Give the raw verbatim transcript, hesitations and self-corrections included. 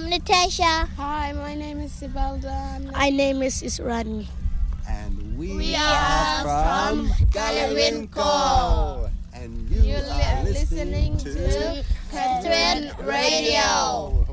I'm Natasha. Hi, my name is Sibelda. My name is Israni. And we, we are, are from Galawinko. And you, you are listening listening to to Catherine Radio.